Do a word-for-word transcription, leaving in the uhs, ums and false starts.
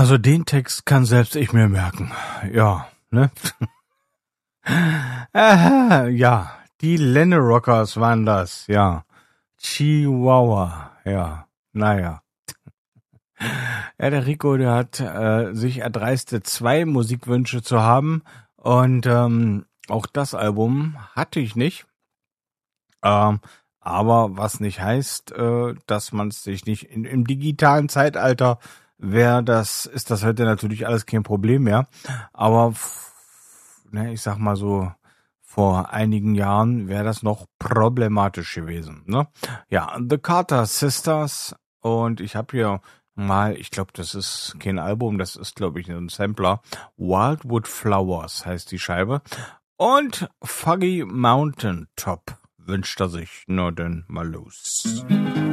Also den Text kann selbst ich mir merken. Ja, ne? Aha, ja, die Lenne Rockers waren das, ja. Chihuahua, ja, naja. Ja, der Rico, der hat äh, sich erdreistet, zwei Musikwünsche zu haben. Und ähm, auch das Album hatte ich nicht. Ähm, aber was nicht heißt, äh, dass man es sich nicht in, im digitalen Zeitalter wäre, das ist das heute natürlich alles kein Problem mehr. Aber f- ne, ich sag mal so, vor einigen Jahren wäre das noch problematisch gewesen. Ne? Ja, The Carter Sisters und ich habe hier mal, ich glaube, das ist kein Album, das ist glaube ich ein Sampler. Wildwood Flowers heißt die Scheibe. Und Foggy Mountain Top wünscht er sich. Na denn, mal los.